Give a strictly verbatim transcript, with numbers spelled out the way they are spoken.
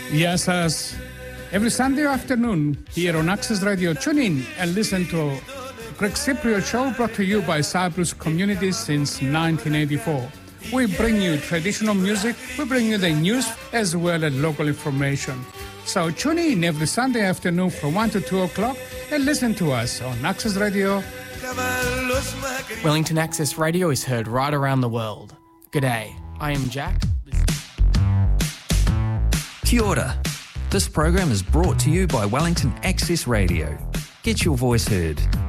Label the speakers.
Speaker 1: Yes, as every Sunday afternoon here on Access Radio, tune in and listen to Greg Cypriot Show, brought to you by Cyprus Community since nineteen eighty-four. We bring you traditional music, we bring you the news as well as local information. So tune in every Sunday afternoon from one to two o'clock and listen to us on Access Radio.
Speaker 2: Wellington Access Radio is heard right around the world. G'day, I am Jack.
Speaker 3: Kia ora. This program is brought to you by Wellington Access Radio. Get your voice heard.